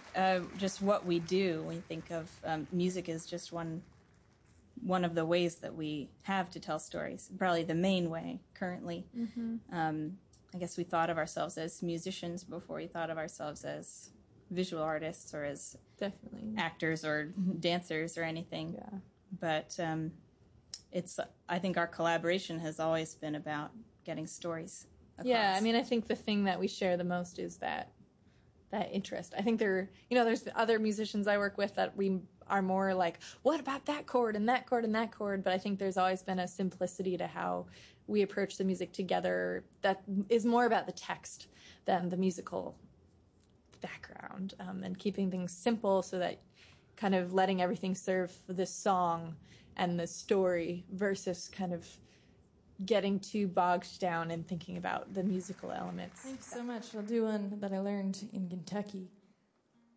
just what we do. We think of music as just one of the ways that we have to tell stories. Probably the main way currently. I guess we thought of ourselves as musicians before we thought of ourselves as visual artists or as definitely actors or dancers or anything. Yeah. But I think our collaboration has always been about getting stories across. Yeah, I mean, I think the thing that we share the most is that interest. I think there's other musicians I work with that we are more like, what about that chord and that chord and that chord? But I think there's always been a simplicity to how we approach the music together that is more about the text than the musical background, and keeping things simple so that kind of letting everything serve the song and the story versus kind of getting too bogged down and thinking about the musical elements. Thanks so much. I'll do one that I learned in Kentucky.